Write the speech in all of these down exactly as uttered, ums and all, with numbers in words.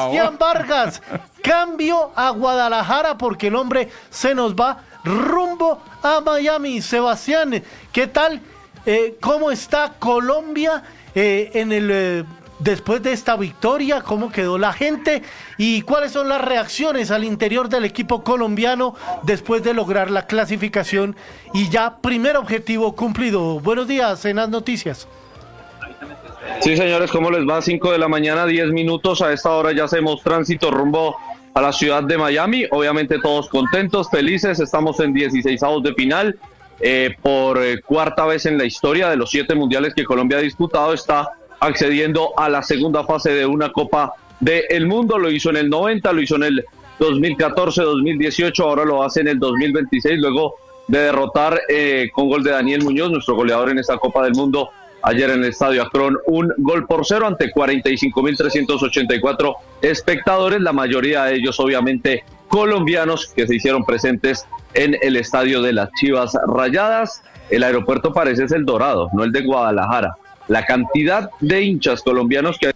Sebastián Vargas, cambio a Guadalajara porque el hombre se nos va rumbo a Miami. Sebastián, ¿qué tal? Eh, ¿Cómo está Colombia eh, en el eh, después de esta victoria? ¿Cómo quedó la gente? ¿Y cuáles son las reacciones al interior del equipo colombiano después de lograr la clasificación y ya primer objetivo cumplido? Buenos días en las noticias. Sí, señores, ¿cómo les va? cinco de la mañana, diez minutos. A esta hora ya hacemos tránsito rumbo a la ciudad de Miami. Obviamente todos contentos, felices. Estamos en dieciseisavos de final. Eh, por eh, cuarta vez en la historia de los siete mundiales que Colombia ha disputado, está accediendo a la segunda fase de una Copa del Mundo. Lo hizo en el noventa, lo hizo en el dos mil catorce, dos mil dieciocho, ahora lo hace en el dos mil veintiséis, luego de derrotar eh, con gol de Daniel Muñoz, nuestro goleador en esta Copa del Mundo, ayer en el Estadio Akron, un gol por cero ante cuarenta y cinco mil trescientos ochenta y cuatro espectadores, la mayoría de ellos obviamente colombianos que se hicieron presentes en el estadio de las Chivas Rayadas. El aeropuerto parece es el Dorado, no el de Guadalajara. La cantidad de hinchas colombianos que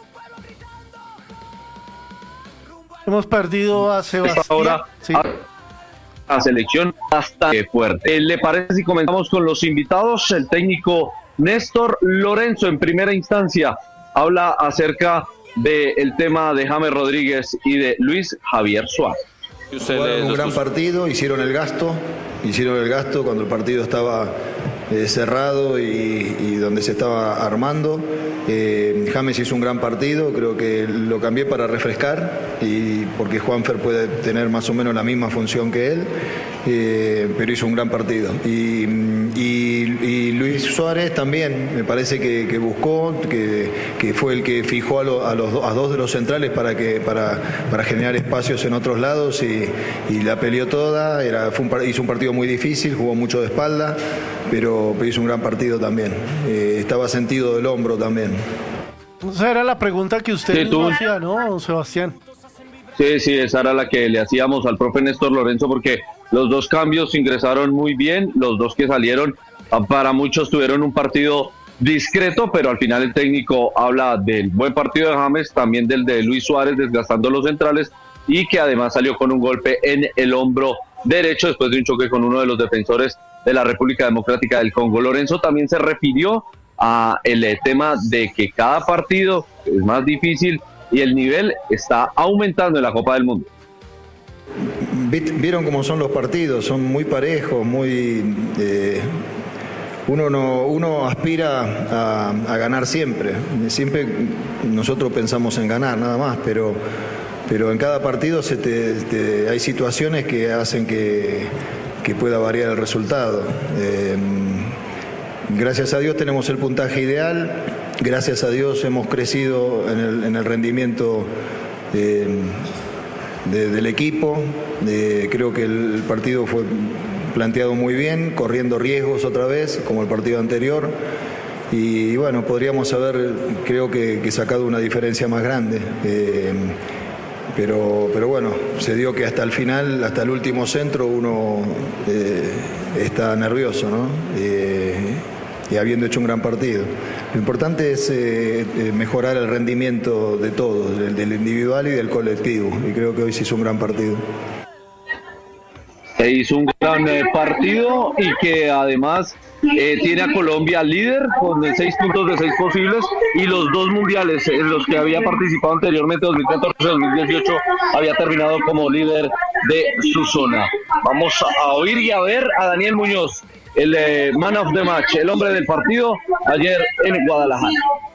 hemos perdido a Sebastián. Ahora, sí. A la selección hasta fuerte. ¿Le parece si comenzamos con los invitados? El técnico Néstor Lorenzo, en primera instancia, habla acerca del tema de James Rodríguez y de Luis Javier Suárez. Jugaron un gran partido, hicieron el gasto, hicieron el gasto cuando el partido estaba eh, cerrado y, y donde se estaba armando. Eh, James hizo un gran partido, creo que lo cambié para refrescar, y porque Juanfer puede tener más o menos la misma función que él, eh, pero hizo un gran partido. Y, y, y Luis Suárez también, me parece que, que buscó, que, que fue el que fijó a, lo, a, los, a dos de los centrales para, que, para, para generar espacios en otros lados, y, y la peleó toda. Era, fue un, hizo un partido muy difícil, jugó mucho de espalda, pero, pero hizo un gran partido también. Eh, estaba sentido del hombro también. Esa era la pregunta que usted sí, tú... hacía, ¿no, Sebastián? Sí, sí, esa era la que le hacíamos al profe Néstor Lorenzo, porque los dos cambios ingresaron muy bien, los dos que salieron, para muchos tuvieron un partido discreto, pero al final el técnico habla del buen partido de James, también del de Luis Suárez desgastando los centrales, y que además salió con un golpe en el hombro derecho después de un choque con uno de los defensores de la República Democrática del Congo. Lorenzo también se refirió a el tema de que cada partido es más difícil y el nivel está aumentando en la Copa del Mundo. Vieron cómo son los partidos, son muy parejos, muy eh, uno no uno aspira a, a ganar siempre, siempre nosotros pensamos en ganar nada más, pero pero en cada partido se te, te, hay situaciones que hacen que, que pueda variar el resultado. Eh, gracias a Dios tenemos el puntaje ideal, gracias a Dios hemos crecido en el, en el rendimiento eh, de, del equipo. Eh, creo que el partido fue planteado muy bien, corriendo riesgos otra vez, como el partido anterior. Y bueno, podríamos haber, creo que, que sacado una diferencia más grande. Eh, Pero, pero bueno, se dio que hasta el final, hasta el último centro, uno eh, está nervioso, ¿no? Eh, y habiendo hecho un gran partido. Lo importante es eh, mejorar el rendimiento de todos, del, del individual y del colectivo. Y creo que hoy se hizo un gran partido. Se hizo un gran eh, partido y que además eh, tiene a Colombia líder con seis puntos de seis posibles, y los dos mundiales en los que había participado anteriormente, dos mil catorce, dos mil dieciocho, había terminado como líder de su zona. Vamos a oír y a ver a Daniel Muñoz, el eh, man of the match, el hombre del partido ayer en Guadalajara.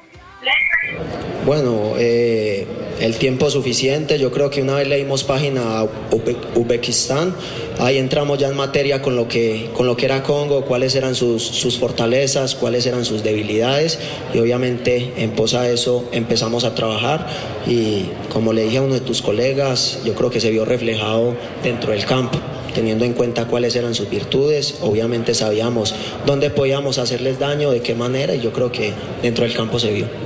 Bueno, eh, el tiempo suficiente, yo creo que una vez leímos página a Uzbekistán, ahí entramos ya en materia con lo que, con lo que era Congo, cuáles eran sus, sus fortalezas, cuáles eran sus debilidades, y obviamente en pos a eso empezamos a trabajar, y como le dije a uno de tus colegas, yo creo que se vio reflejado dentro del campo, teniendo en cuenta cuáles eran sus virtudes. Obviamente sabíamos dónde podíamos hacerles daño, de qué manera, y yo creo que dentro del campo se vio.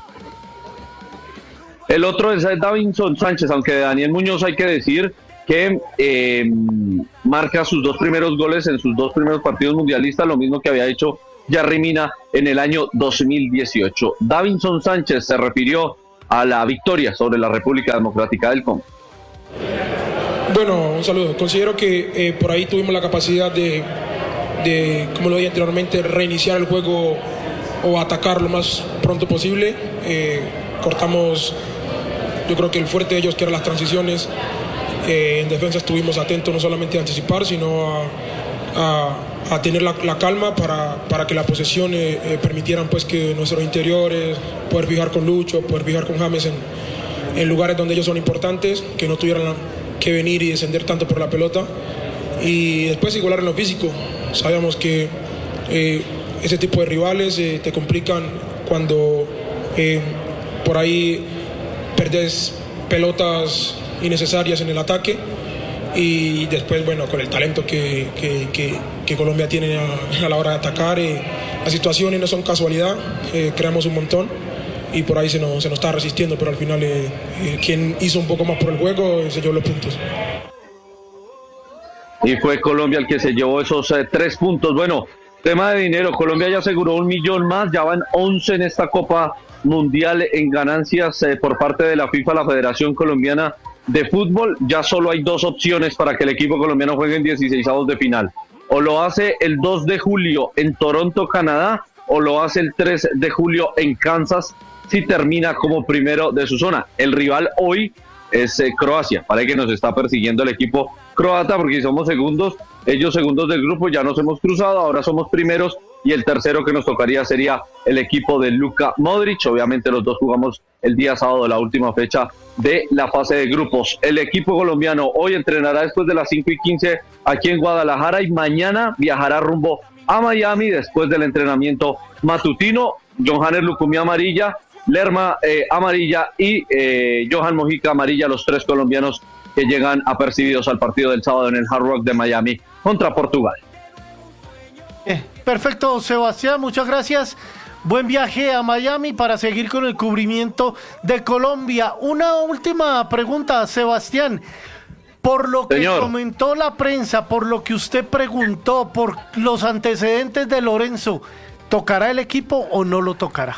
El otro es Davinson Sánchez, aunque de Daniel Muñoz hay que decir que eh, marca sus dos primeros goles en sus dos primeros partidos mundialistas, lo mismo que había hecho Yerry Mina en el año dos mil dieciocho. Davinson Sánchez se refirió a la victoria sobre la República Democrática del Congo. Bueno, un saludo. Considero que eh, por ahí tuvimos la capacidad de, de, como lo dije anteriormente, reiniciar el juego o atacar lo más pronto posible. Eh, cortamos, yo creo que el fuerte de ellos, que eran las transiciones. Eh, en defensa estuvimos atentos no solamente a anticipar, sino a, a, a tener la, la calma para, para que la posesión eh, eh, permitieran pues que nuestros interiores, poder fijar con Lucho, poder fijar con James en, en lugares donde ellos son importantes, que no tuvieran la, que venir y descender tanto por la pelota, y después igualar en lo físico. Sabíamos que eh, ese tipo de rivales eh, te complican cuando eh, por ahí perdés pelotas innecesarias en el ataque, y después, bueno, con el talento que, que, que, que Colombia tiene a, a la hora de atacar, eh, las situaciones no son casualidad, eh, creamos un montón y por ahí se nos, se nos está resistiendo, pero al final eh, eh, quien hizo un poco más por el juego eh, se llevó los puntos. Y fue Colombia el que se llevó esos eh, tres puntos. Bueno, tema de dinero, Colombia ya aseguró un millón más, ya van once en esta Copa Mundial en ganancias eh, por parte de la FIFA, la Federación Colombiana de Fútbol. Ya solo hay dos opciones para que el equipo colombiano juegue en dieciseisavos de final. O lo hace el dos de julio en Toronto, Canadá, o lo hace el tres de julio en Kansas, si termina como primero de su zona. El rival hoy es eh, Croacia. Parece que nos está persiguiendo el equipo croata, porque si somos segundos, ellos segundos del grupo, ya nos hemos cruzado, ahora somos primeros, y el tercero que nos tocaría sería el equipo de Luka Modric. Obviamente los dos jugamos el día sábado, la última fecha de la fase de grupos. El equipo colombiano hoy entrenará después de las cinco y quince aquí en Guadalajara, y mañana viajará rumbo a Miami después del entrenamiento matutino. Johannes Lucumí amarilla, Lerma eh, amarilla y eh, Johan Mojica amarilla, los tres colombianos que llegan apercibidos al partido del sábado en el Hard Rock de Miami contra Portugal. Eh, perfecto, Sebastián, muchas gracias. Buen viaje a Miami para seguir con el cubrimiento de Colombia. Una última pregunta, Sebastián. Por lo que Señor. comentó la prensa, por lo que usted preguntó, por los antecedentes de Lorenzo, ¿tocará el equipo o no lo tocará?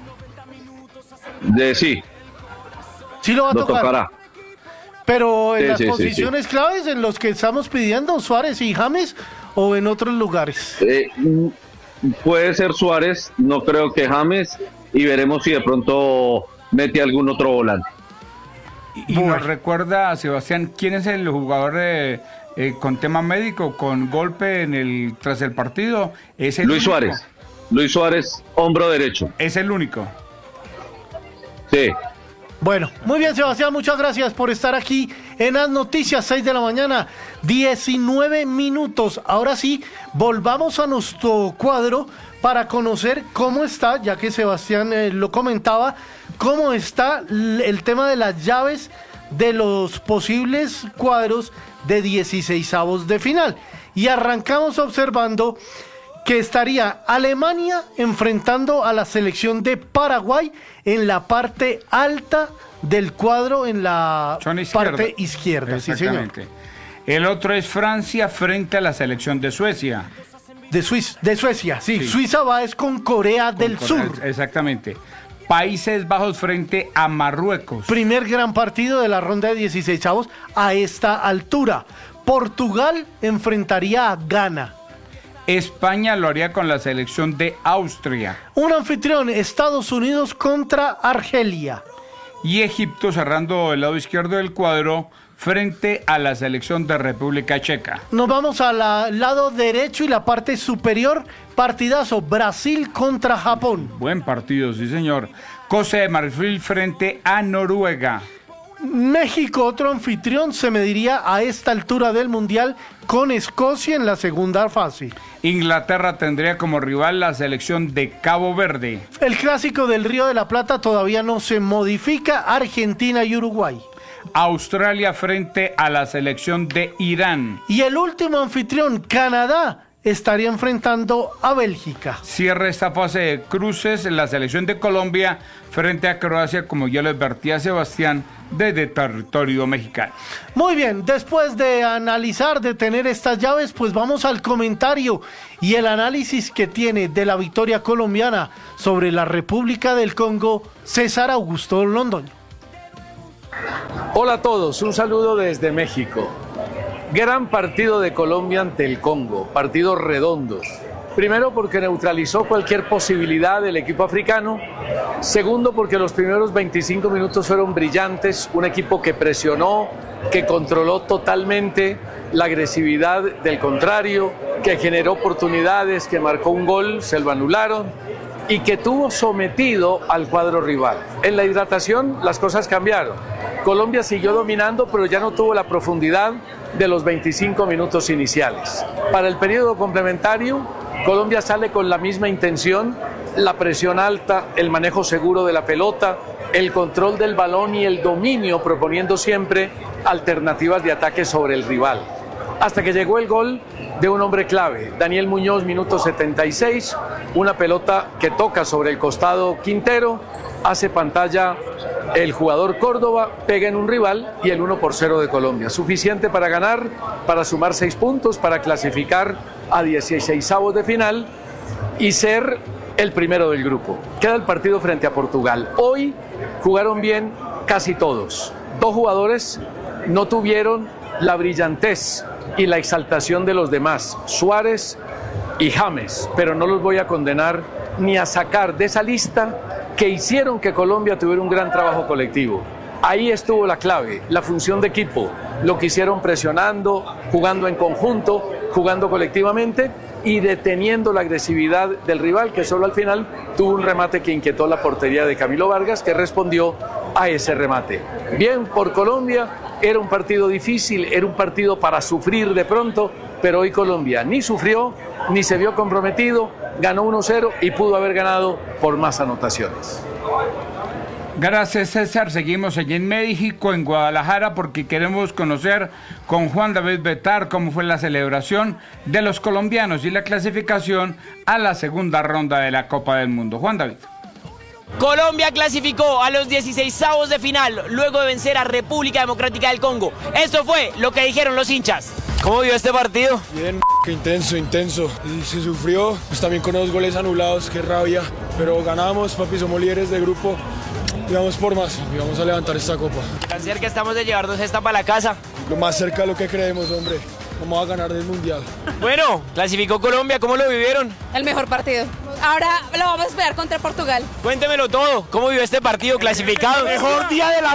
De sí. Sí lo va a lo tocar. tocará. Pero en Sí, las sí, sí, posiciones sí. claves en los que estamos pidiendo, Suárez y James, o en otros lugares. Eh, puede ser Suárez, no creo que James, y veremos si de pronto mete algún otro volante. Y Bueno. nos recuerda, Sebastián, ¿quién es el jugador eh, eh, con tema médico, con golpe en el tras el partido? ¿Es el Luis único? Suárez. Luis Suárez, hombro derecho. Es el único. Sí. Bueno, muy bien, Sebastián, muchas gracias por estar aquí en las noticias, seis de la mañana, diecinueve minutos. Ahora sí, volvamos a nuestro cuadro para conocer cómo está, ya que Sebastián eh, lo comentaba, cómo está l- el tema de las llaves de los posibles cuadros de dieciseisavos de final. Y arrancamos observando que estaría Alemania enfrentando a la selección de Paraguay en la parte alta del cuadro, en la Zona izquierda. parte izquierda. Sí, señor. Exactamente. El otro es Francia frente a la selección de Suecia. De, Suiz- de Suecia, sí. Sí. Suiza va es con Corea del Con Sur. Corea- Exactamente. Países Bajos frente a Marruecos. Primer gran partido de la ronda de dieciseisavos a esta altura. Portugal enfrentaría a Ghana. España lo haría con la selección de Austria. Un anfitrión, Estados Unidos contra Argelia. Y Egipto cerrando el lado izquierdo del cuadro frente a la selección de República Checa. Nos vamos al lado derecho y la parte superior. Partidazo, Brasil contra Japón. Buen partido, sí señor. Costa de Marfil frente a Noruega. México, otro anfitrión, se mediría a esta altura del Mundial con Escocia en la segunda fase. Inglaterra tendría como rival la selección de Cabo Verde. El clásico del Río de la Plata todavía no se modifica, Argentina y Uruguay. Australia frente a la selección de Irán. Y el último anfitrión, Canadá, estaría enfrentando a Bélgica. Cierra esta fase de cruces la selección de Colombia frente a Croacia, como ya lo advertía Sebastián, desde territorio mexicano. Muy bien, después de analizar, de tener estas llaves, pues vamos al comentario y el análisis que tiene de la victoria colombiana sobre la República del Congo, César Augusto Londoño. Hola a todos, un saludo desde México. Gran partido de Colombia ante el Congo, partido redondo. Primero porque neutralizó cualquier posibilidad del equipo africano. Segundo porque los primeros veinticinco minutos fueron brillantes, un equipo que presionó, que controló totalmente la agresividad del contrario, que generó oportunidades, que marcó un gol, se lo anularon y que tuvo sometido al cuadro rival. En la hidratación las cosas cambiaron. Colombia siguió dominando, pero ya no tuvo la profundidad de los veinticinco minutos iniciales. Para el periodo complementario, Colombia sale con la misma intención, la presión alta, el manejo seguro de la pelota, el control del balón y el dominio, proponiendo siempre alternativas de ataque sobre el rival. Hasta que llegó el gol de un hombre clave, Daniel Muñoz, minuto setenta y seis, una pelota que toca sobre el costado Quintero, hace pantalla el jugador Córdoba, pega en un rival y el uno por cero de Colombia. Suficiente para ganar, para sumar seis puntos, para clasificar a dieciseisavos de final y ser el primero del grupo. Queda el partido frente a Portugal. Hoy jugaron bien casi todos. Dos jugadores no tuvieron la brillantez y la exaltación de los demás, Suárez y James, pero no los voy a condenar ni a sacar de esa lista que hicieron que Colombia tuviera un gran trabajo colectivo. Ahí estuvo la clave, la función de equipo, lo que hicieron presionando, jugando en conjunto, jugando colectivamente y deteniendo la agresividad del rival, que solo al final tuvo un remate que inquietó la portería de Camilo Vargas, que respondió a ese remate. Bien por Colombia, era un partido difícil, era un partido para sufrir de pronto, pero hoy Colombia ni sufrió, ni se vio comprometido, ganó uno cero y pudo haber ganado por más anotaciones. Gracias, César. Seguimos allí en México, en Guadalajara, porque queremos conocer con Juan David Betar cómo fue la celebración de los colombianos y la clasificación a la segunda ronda de la Copa del Mundo. Juan David. Colombia clasificó a los dieciseisavos de final luego de vencer a República Democrática del Congo. Esto fue lo que dijeron los hinchas. ¿Cómo vio este partido? Bien, intenso, intenso. Y se sufrió, pues también con dos goles anulados, qué rabia. Pero ganamos, papi, somos líderes de grupo. Y vamos por más, y vamos a levantar esta copa. Tan cerca estamos de llevarnos esta para la casa. Lo más cerca de lo que creemos, hombre. Vamos a ganar del Mundial. Bueno, clasificó Colombia, ¿cómo lo vivieron? El mejor partido. Ahora lo vamos a esperar contra Portugal. Cuéntemelo todo, ¿cómo vivió este partido clasificado? ¡El mejor día de la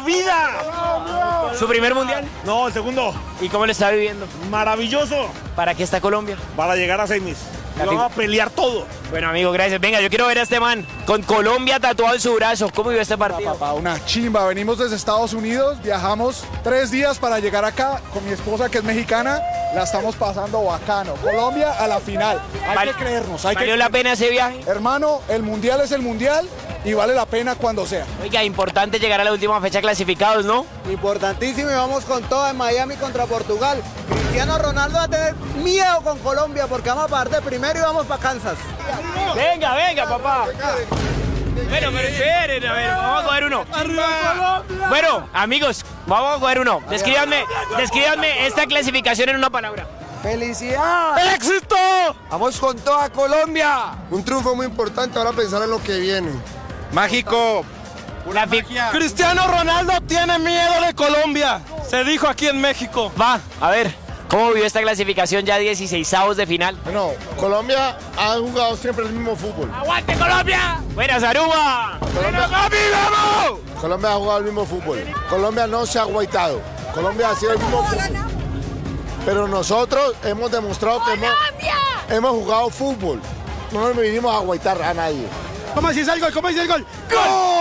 vida! ¿Su primer mundial? No, el segundo. ¿Y cómo lo está viviendo? Maravilloso. ¿Para qué está Colombia? Para llegar a semis. Y vamos a pelear todo. Bueno, amigo, gracias. Venga, yo quiero ver a este man con Colombia tatuado en su brazo. ¿Cómo vivió este partido? Papá, una chimba. Venimos desde Estados Unidos, viajamos tres días para llegar acá con mi esposa que es mexicana. La estamos pasando bacano. Colombia a la final. Hay Vale, que creernos. Hay ¿Valió que la pena ese viaje? Hermano, el mundial es el mundial y vale la pena cuando sea. Oiga, importante llegar a la última fecha clasificados, ¿no? Importantísimo y vamos con todo en Miami contra Portugal. Cristiano Ronaldo va a tener miedo con Colombia porque vamos a partir primero y vamos para Kansas. Venga, venga, papá. Bueno, pero esperen, a ver, vamos a coger uno. Bueno, amigos, vamos a coger uno. Descríbanme, descríbanme esta clasificación en una palabra. ¡Felicidad! ¡Éxito! Vamos con toda Colombia. Un triunfo muy importante, ahora pensar en lo que viene. Mágico. La Cristiano Ronaldo tiene miedo de Colombia. Se dijo aquí en México. Va, a ver, ¿cómo vivió esta clasificación ya dieciseisavos de final? Bueno, Colombia ha jugado siempre el mismo fútbol. ¡Aguante Colombia! ¡Buenas, Aruba! Colombia, ¡Papi, vamos! Colombia ha jugado el mismo fútbol. Colombia no se ha agüitado. Colombia ha sido el mismo fútbol. Pero nosotros hemos demostrado que hemos, hemos jugado fútbol. No nos vinimos a agüitar a nadie. ¿Cómo dice el gol? ¿Cómo dice el gol? ¡Gol!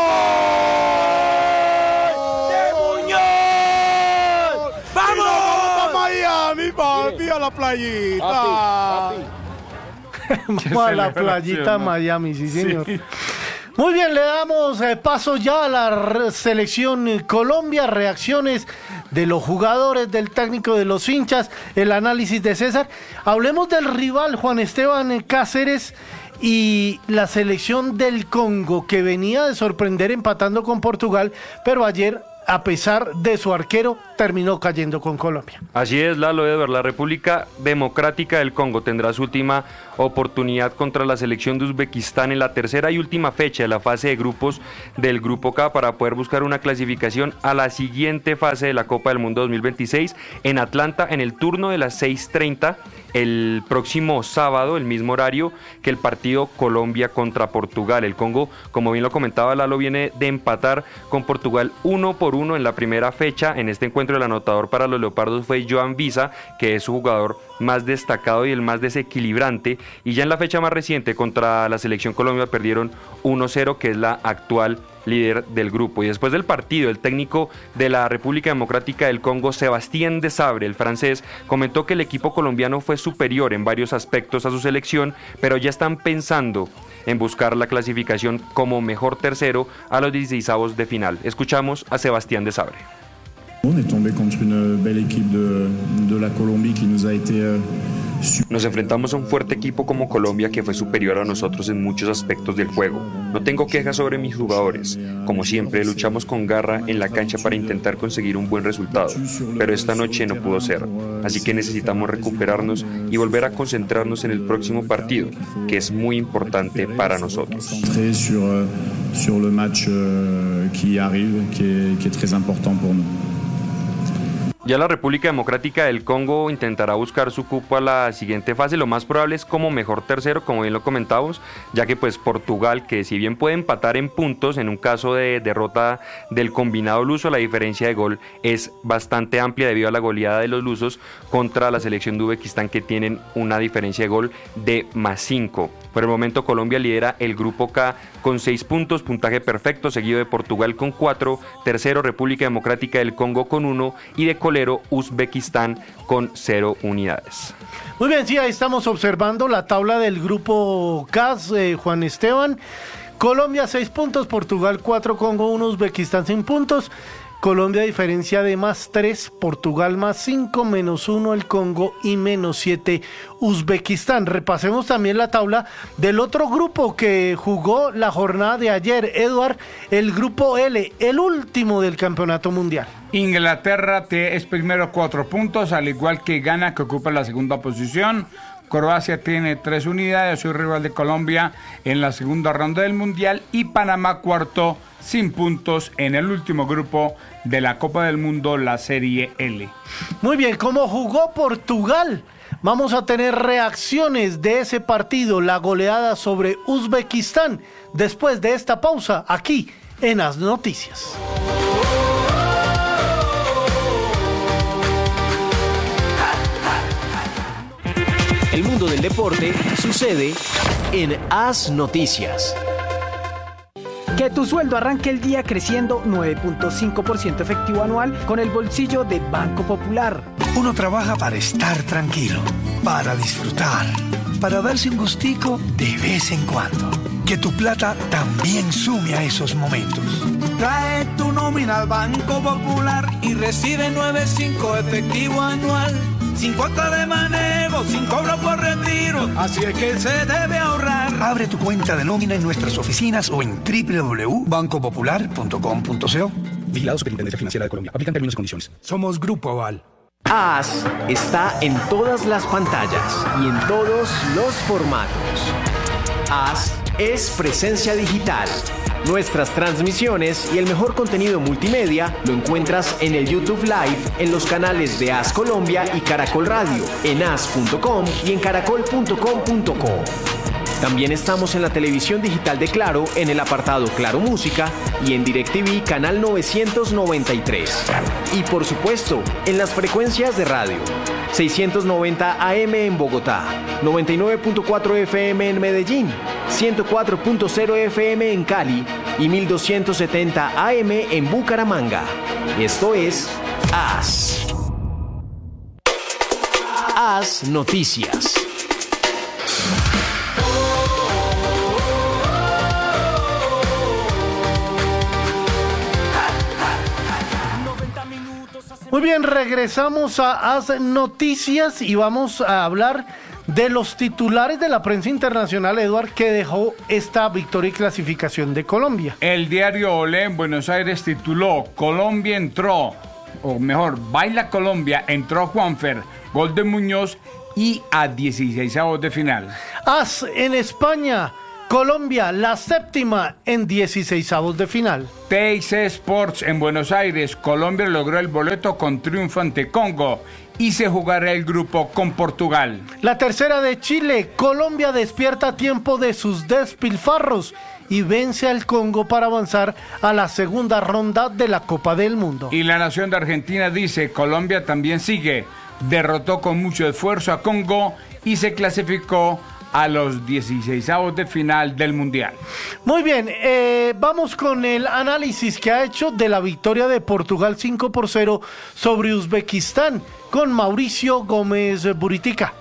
¡De Muñoz! ¡Vamos! ¡Vamos a Miami, papi! ¡A la playita! Papi, papi. Vamos a la playita Miami, sí, señor. Sí. Muy bien, le damos eh, paso ya a la selección eh, Colombia, reacciones de los jugadores, del técnico, de los hinchas, el análisis de César. Hablemos del rival, Juan Esteban Cáceres, y la selección del Congo, que venía de sorprender empatando con Portugal, pero ayer a pesar de su arquero, terminó cayendo con Colombia. Así es, Lalo Edward, la República Democrática del Congo tendrá su última oportunidad contra la selección de Uzbekistán en la tercera y última fecha de la fase de grupos del Grupo K para poder buscar una clasificación a la siguiente fase de la Copa del Mundo dos mil veintiséis en Atlanta en el turno de las seis treinta el próximo sábado, el mismo horario que el partido Colombia contra Portugal. El Congo, como bien lo comentaba Lalo, viene de empatar con Portugal uno por uno en la primera fecha. En este encuentro el anotador para los Leopardos fue Joan Visa, que es su jugador más destacado y el más desequilibrante, y ya en la fecha más reciente contra la selección Colombia perdieron uno cero, que es la actual líder del grupo. Y después del partido, el técnico de la República Democrática del Congo, Sebastián Desabre, el francés, comentó que el equipo colombiano fue superior en varios aspectos a su selección, pero ya están pensando en buscar la clasificación como mejor tercero a los dieciseisavos de final. Escuchamos a Sebastián Desabre. On est tombé contre une belle équipe de, de la Colombie qui nous a été euh, Nos enfrentamos a un fuerte equipo como Colombia que fue superior a nosotros en muchos aspectos del juego. No tengo quejas sobre mis jugadores. Como siempre, luchamos con garra en la cancha para intentar conseguir un buen resultado, pero esta noche no pudo ser. Así que necesitamos recuperarnos y volver a concentrarnos en el próximo partido, que es muy importante para nosotros. sur, sur le match qui arrive, qui est, qui est très important pour nous. Ya la República Democrática del Congo intentará buscar su cupo a la siguiente fase. Lo más probable es como mejor tercero, como bien lo comentábamos, ya que pues Portugal, que si bien puede empatar en puntos en un caso de derrota del combinado luso, la diferencia de gol es bastante amplia debido a la goleada de los lusos contra la selección de Uzbekistán, que tienen una diferencia de gol de más cinco. Por el momento Colombia lidera el grupo K con seis puntos, puntaje perfecto, seguido de Portugal con cuatro, tercero República Democrática del Congo con uno y de colero Uzbekistán con cero unidades. Muy bien, sí, ahí estamos observando la tabla del grupo K, eh, Juan Esteban. Colombia seis puntos, Portugal cuatro, Congo uno, Uzbekistán sin puntos. Colombia diferencia de más tres, Portugal más cinco, menos uno el Congo y menos siete Uzbekistán. Repasemos también la tabla del otro grupo que jugó la jornada de ayer, Eduard, el grupo L, el último del campeonato mundial. Inglaterra es primero cuatro puntos, al igual que Ghana, que ocupa la segunda posición. Croacia tiene tres unidades, soy rival de Colombia en la segunda ronda del Mundial, y Panamá cuarto sin puntos en el último grupo de la Copa del Mundo, la Serie L. Muy bien, ¿cómo jugó Portugal? Vamos a tener reacciones de ese partido, la goleada sobre Uzbekistán, después de esta pausa aquí en As Noticias. El mundo del deporte sucede en As Noticias. Que tu sueldo arranque el día creciendo nueve punto cinco por ciento efectivo anual con el bolsillo de Banco Popular. Uno trabaja para estar tranquilo, para disfrutar, para darse un gustico de vez en cuando. Que tu plata también sume a esos momentos. Trae tu nómina al Banco Popular y recibe nueve punto cinco efectivo anual. Sin cuota de manejo, sin cobro por retiro, así es que se debe ahorrar. Abre tu cuenta de nómina en nuestras oficinas o en doble u doble u doble u punto banco popular punto com punto co. Vigilado Superintendencia Financiera de Colombia. Aplican términos y condiciones. Somos Grupo Aval. As está en todas las pantallas y en todos los formatos. As es presencia digital. Nuestras transmisiones y el mejor contenido multimedia lo encuentras en el YouTube Live, en los canales de As Colombia y Caracol Radio, en as punto com y en caracol punto com punto co. También estamos en la televisión digital de Claro, en el apartado Claro Música y en DirecTV canal novecientos noventa y tres. Y por supuesto, en las frecuencias de radio. seiscientos noventa A M en Bogotá, noventa y nueve punto cuatro F M en Medellín, ciento cuatro punto cero F M en Cali y mil doscientos setenta A M en Bucaramanga. Esto es As. As Noticias. Muy bien, regresamos a As Noticias y vamos a hablar de los titulares de la prensa internacional, Eduard, que dejó esta victoria y clasificación de Colombia. El diario Olé en Buenos Aires tituló: Colombia entró, o mejor, baila Colombia, entró Juanfer, gol de Muñoz y a dieciseisavos de final. As en España, Colombia, la séptima en dieciseisavos de final. T I C Sports en Buenos Aires, Colombia logró el boleto con triunfo ante Congo y se jugará el grupo con Portugal. La tercera de Chile, Colombia despierta a tiempo de sus despilfarros y vence al Congo para avanzar a la segunda ronda de la Copa del Mundo. Y la Nación de Argentina dice: Colombia también sigue, derrotó con mucho esfuerzo a Congo y se clasificó a los dieciseisavos de final del Mundial. Muy bien, eh, vamos con el análisis que ha hecho de la victoria de Portugal cinco por cero sobre Uzbekistán con Mauricio Gómez Buritica.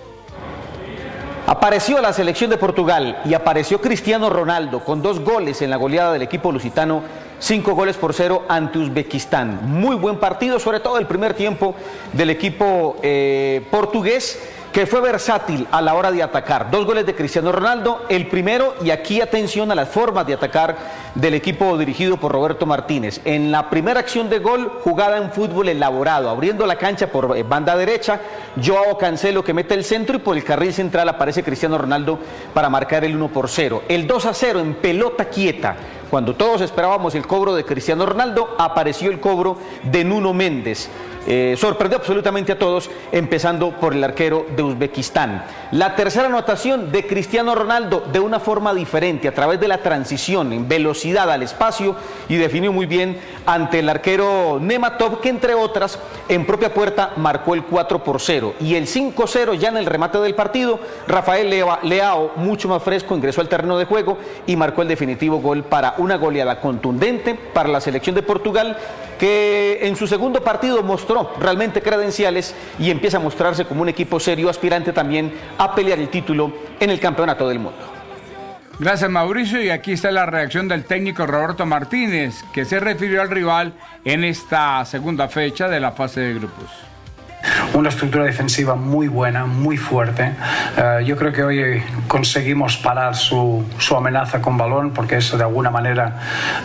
Apareció la selección de Portugal y apareció Cristiano Ronaldo con dos goles en la goleada del equipo lusitano, cinco goles por cero ante Uzbekistán. Muy buen partido, sobre todo el primer tiempo del equipo eh, portugués, que fue versátil a la hora de atacar. Dos goles de Cristiano Ronaldo, el primero, y aquí atención a las formas de atacar del equipo dirigido por Roberto Martínez. En la primera acción de gol, jugada en fútbol elaborado, abriendo la cancha por banda derecha, Joao Cancelo que mete el centro y por el carril central aparece Cristiano Ronaldo para marcar el uno por cero. El dos a cero en pelota quieta. Cuando todos esperábamos el cobro de Cristiano Ronaldo, apareció el cobro de Nuno Méndez. Eh, sorprendió absolutamente a todos, empezando por el arquero de Uzbekistán. La tercera anotación de Cristiano Ronaldo de una forma diferente, a través de la transición en velocidad al espacio, y definió muy bien ante el arquero Nematov, que entre otras en propia puerta marcó el cuatro por cero. Y el cinco cero ya en el remate del partido, Rafael Leao, mucho más fresco, ingresó al terreno de juego y marcó el definitivo gol para una goleada contundente para la selección de Portugal, que en su segundo partido mostró realmente credenciales y empieza a mostrarse como un equipo serio, aspirante también a pelear el título en el Campeonato del Mundo. Gracias, Mauricio, y aquí está la reacción del técnico Roberto Martínez, que se refirió al rival en esta segunda fecha de la fase de grupos. Una estructura defensiva muy buena, muy fuerte. Uh, yo creo que hoy conseguimos parar su, su amenaza con balón, porque eso de alguna manera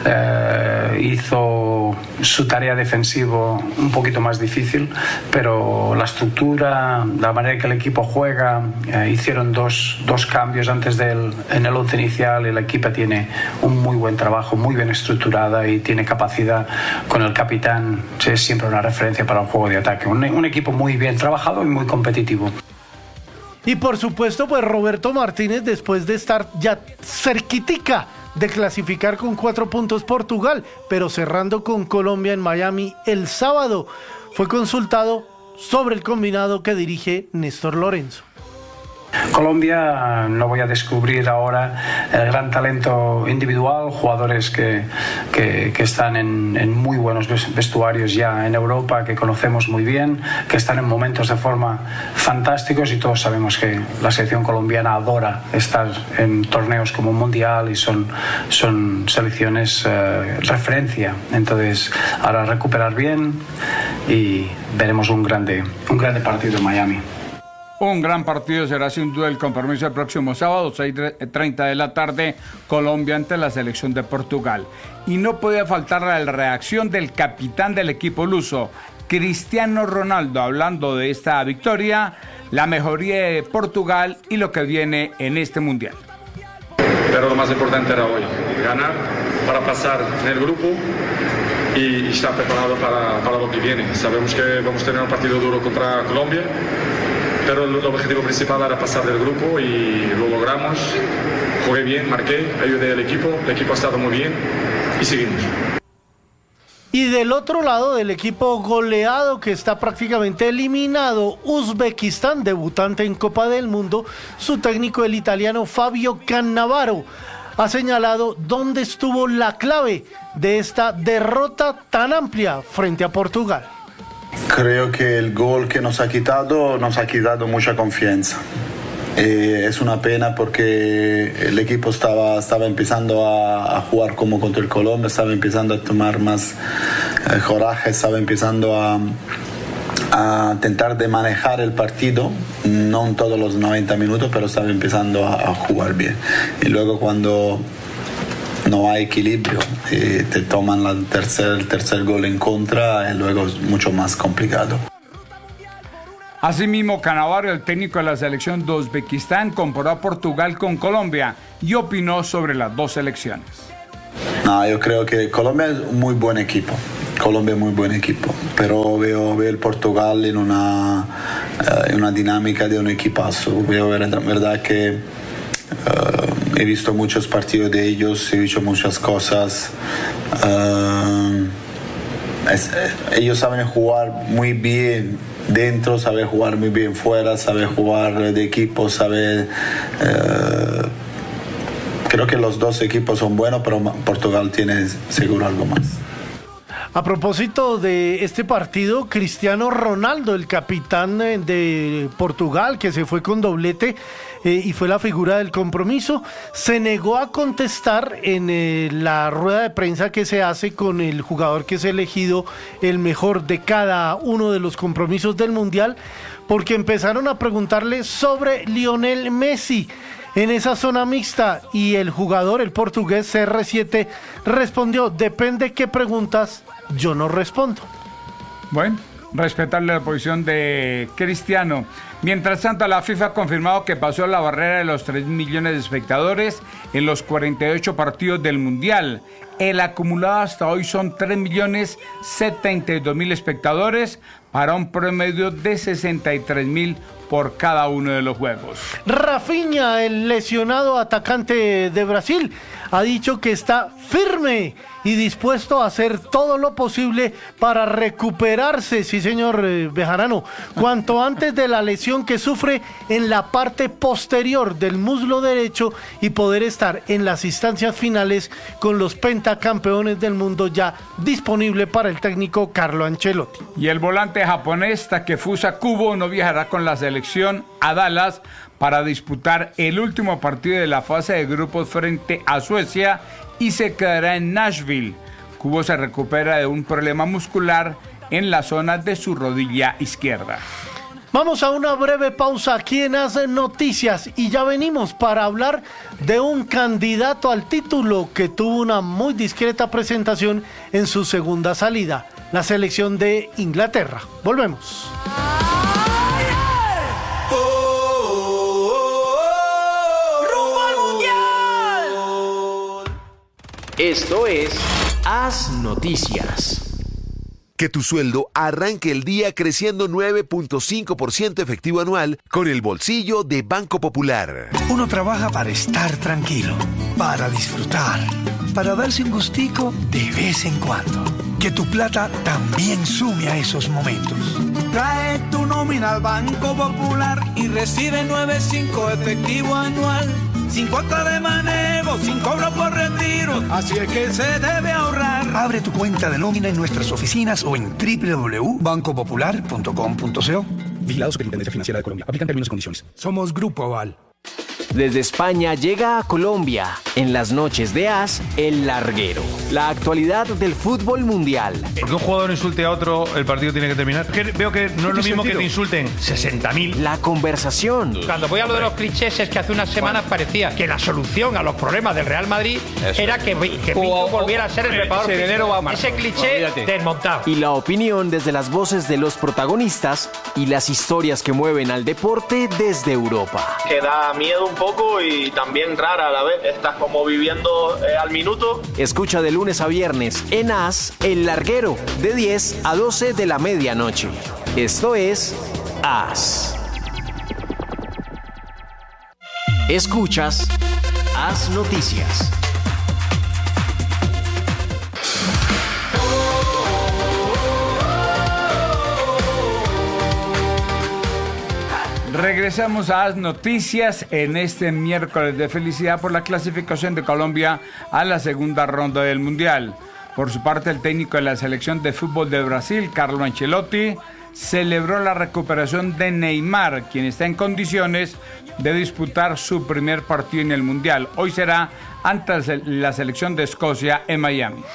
uh, hizo su tarea defensiva un poquito más difícil, pero la estructura, la manera que el equipo juega, uh, hicieron dos, dos cambios antes del, en el once inicial, y el equipo tiene un muy buen trabajo, muy bien estructurada, y tiene capacidad con el capitán, es siempre una referencia para un juego de ataque. Un, un equipo muy bien trabajado y muy competitivo. Y por supuesto, pues Roberto Martínez, después de estar ya cerquitica de clasificar con cuatro puntos Portugal, pero cerrando con Colombia en Miami el sábado, fue consultado sobre el combinado que dirige Néstor Lorenzo. Colombia, no voy a descubrir ahora el gran talento individual, jugadores que, que, que están en, en muy buenos vestuarios ya en Europa, que conocemos muy bien, que están en momentos de forma fantásticos, y todos sabemos que la selección colombiana adora estar en torneos como un Mundial, y son, son selecciones eh, referencia. Entonces, ahora recuperar bien y veremos un grande, un grande partido en Miami. Un gran partido será sin duda el compromiso el próximo sábado, seis y treinta de la tarde, Colombia ante la selección de Portugal. Y no podía faltar la reacción del capitán del equipo luso, Cristiano Ronaldo, hablando de esta victoria, la mejoría de Portugal y lo que viene en este Mundial. Pero lo más importante era hoy, ganar para pasar en el grupo y estar preparado para, para lo que viene. Sabemos que vamos a tener un partido duro contra Colombia, pero el objetivo principal era pasar del grupo y lo logramos. Jugué bien, marqué, ayudé al equipo, el equipo ha estado muy bien y seguimos. Y del otro lado del equipo goleado, que está prácticamente eliminado, Uzbekistán, debutante en Copa del Mundo, su técnico, el italiano Fabio Cannavaro, ha señalado dónde estuvo la clave de esta derrota tan amplia frente a Portugal. Creo que el gol que nos ha quitado nos ha quitado mucha confianza. Eh, es una pena porque el equipo estaba, estaba empezando a, a jugar como contra el Colombia, estaba empezando a tomar más eh, coraje, estaba empezando a, a intentar de manejar el partido, no en todos los noventa minutos, pero estaba empezando a, a jugar bien. Y luego cuando no hay equilibrio y te toman la tercer, el tercer gol en contra, y luego es mucho más complicado. Asimismo, Cannavaro, el técnico de la selección de Uzbekistán, comparó a Portugal con Colombia y opinó sobre las dos selecciones. No, yo creo que Colombia es un muy buen equipo. Colombia es muy buen equipo, pero veo, veo el Portugal en una, uh, en una dinámica de un equipazo. Veo verdad, verdad que uh, he visto muchos partidos de ellos, he visto muchas cosas. Uh, es, ellos saben jugar muy bien dentro, saben jugar muy bien fuera, saben jugar de equipo, saben... Uh, creo que los dos equipos son buenos, pero Portugal tiene seguro algo más. A propósito de este partido, Cristiano Ronaldo, el capitán de Portugal, que se fue con doblete eh, y fue la figura del compromiso, se negó a contestar en eh, la rueda de prensa que se hace con el jugador que es elegido el mejor de cada uno de los compromisos del Mundial, porque empezaron a preguntarle sobre Lionel Messi en esa zona mixta, y el jugador, el portugués C R siete, respondió: depende qué preguntas, yo no respondo. Bueno, respetarle la posición de Cristiano. Mientras tanto, la FIFA ha confirmado que pasó la barrera de los tres millones de espectadores en los cuarenta y ocho partidos del Mundial. El acumulado hasta hoy son tres millones setenta y dos mil espectadores, para un promedio de sesenta y tres mil por cada uno de los juegos. Rafinha, el lesionado atacante de Brasil, ha dicho que está firme y dispuesto a hacer todo lo posible para recuperarse, sí señor eh, Bejarano, cuanto antes de la lesión que sufre en la parte posterior del muslo derecho, y poder estar en las instancias finales con los pentacampeones del mundo, ya disponible para el técnico Carlo Ancelotti. Y el volante japonés Takefusa Kubo no viajará con la selección a Dallas para disputar el último partido de la fase de grupos frente a Suecia, y se quedará en Nashville. Kubo se recupera de un problema muscular en la zona de su rodilla izquierda. Vamos a una breve pausa aquí en As Noticias y ya venimos para hablar de un candidato al título que tuvo una muy discreta presentación en su segunda salida, la selección de Inglaterra. Volvemos. Esto es As Noticias. Que tu sueldo arranque el día creciendo nueve punto cinco por ciento efectivo anual con el bolsillo de Banco Popular. Uno trabaja para estar tranquilo, para disfrutar, para darse un gustico de vez en cuando. Que tu plata también sume a esos momentos. Trae tu nómina al Banco Popular y recibe nueve punto cinco efectivo anual. Sin cuota de manejo, sin cobro por retiro. Así es que se debe ahorrar. Abre tu cuenta de nómina en nuestras oficinas o en doble u doble u doble u punto banco popular punto com punto co. Vigilado Superintendencia Financiera de Colombia. Aplican términos y condiciones. Somos Grupo Aval. Desde España llega a Colombia, en las noches de As, El Larguero. La actualidad del fútbol mundial. Porque un jugador insulte a otro, el partido tiene que terminar. Que veo que no es lo mismo sentido? Que te insulten sesenta mil. La conversación. Cuando voy a lo de los clichés, es que hace unas semanas parecía que la solución a los problemas del Real Madrid Eso. era que, que Pinto volviera a ser el preparador físico. Ese cliché Olvídate. desmontado. Y la opinión desde las voces de los protagonistas y las historias que mueven al deporte desde Europa. Que da miedo un poco y también rara a la vez. Estás como viviendo eh, al minuto. Escucha de lunes a viernes en As, El Larguero, de diez a doce de la medianoche. Esto es As. Escuchas As Noticias. Regresamos a As Noticias en este miércoles de felicidad por la clasificación de Colombia a la segunda ronda del Mundial. Por su parte, el técnico de la selección de fútbol de Brasil, Carlo Ancelotti, celebró la recuperación de Neymar, quien está en condiciones de disputar su primer partido en el Mundial. Hoy será ante la selección de Escocia en Miami.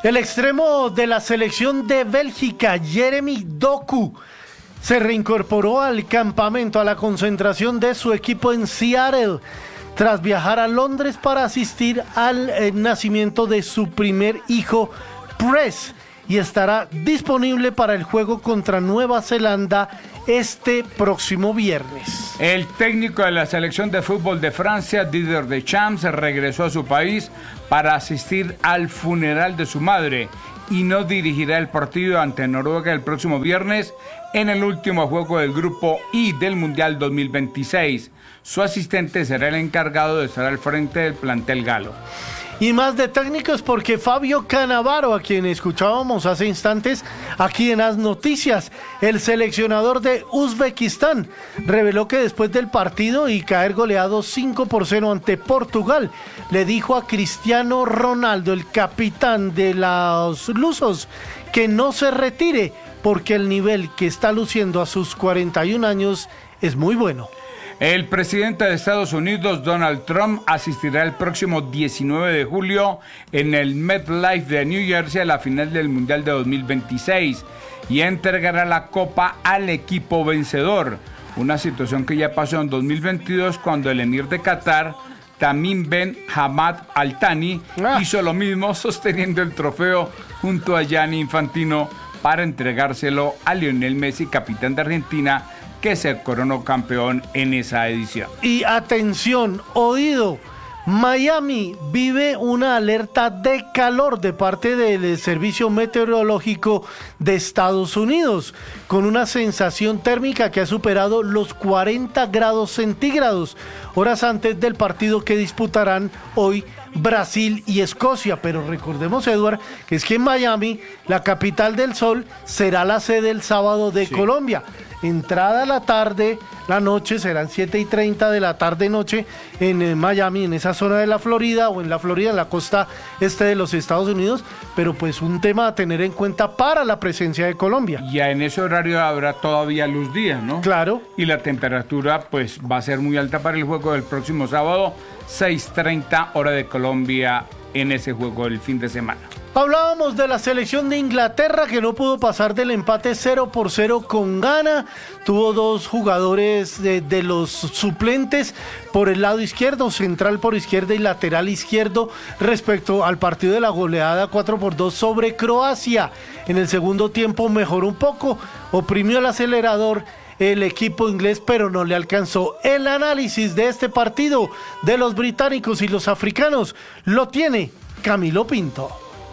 El extremo de la selección de Bélgica, Jeremy Doku, se reincorporó al campamento, a la concentración de su equipo en Seattle, tras viajar a Londres para asistir al eh, nacimiento de su primer hijo, Press, y estará disponible para el juego contra Nueva Zelanda este próximo viernes. El técnico de la selección de fútbol de Francia, Didier Deschamps, regresó a su país para asistir al funeral de su madre y no dirigirá el partido ante Noruega el próximo viernes en el último juego del grupo I del Mundial dos mil veintiséis. Su asistente será el encargado de estar al frente del plantel galo. Y más de técnicos, porque Fabio Cannavaro, a quien escuchábamos hace instantes aquí en As Noticias, el seleccionador de Uzbekistán, reveló que después del partido y caer goleado cinco por cero ante Portugal, le dijo a Cristiano Ronaldo, el capitán de los lusos, que no se retire porque el nivel que está luciendo a sus cuarenta y un años es muy bueno. El presidente de Estados Unidos, Donald Trump, asistirá el próximo diecinueve de julio en el MetLife de New Jersey a la final del Mundial de dos mil veintiséis y entregará la copa al equipo vencedor. Una situación que ya pasó en dos mil veintidós cuando el emir de Qatar, Tamim Ben Hamad Al Thani, ah. hizo lo mismo sosteniendo el trofeo junto a Gianni Infantino para entregárselo a Lionel Messi, capitán de Argentina, que se coronó campeón en esa edición. Y atención, oído, Miami vive una alerta de calor de parte del Servicio Meteorológico de Estados Unidos, con una sensación térmica que ha superado los cuarenta grados centígrados, horas antes del partido que disputarán hoy Brasil y Escocia. Pero recordemos, Eduard, que es que en Miami, la capital del sol, será la sede el sábado de sí. Colombia. Entrada la tarde, la noche, serán siete y treinta de la tarde-noche en eh, Miami, en esa zona de la Florida, o en la Florida, en la costa este de los Estados Unidos, pero pues un tema a tener en cuenta para la presencia de Colombia. Ya en ese horario habrá todavía luz día, ¿no? Claro. Y la temperatura pues va a ser muy alta para el juego del próximo sábado, seis treinta hora de Colombia, en ese juego del fin de semana. Hablábamos de la selección de Inglaterra, que no pudo pasar del empate cero por cero con Ghana. Tuvo dos jugadores de, de los suplentes por el lado izquierdo, central por izquierda y lateral izquierdo, respecto al partido de la goleada cuatro por dos sobre Croacia. En el segundo tiempo mejoró un poco, oprimió el acelerador el equipo inglés, pero no le alcanzó. El análisis de este partido de los británicos y los africanos lo tiene Camilo Pinto.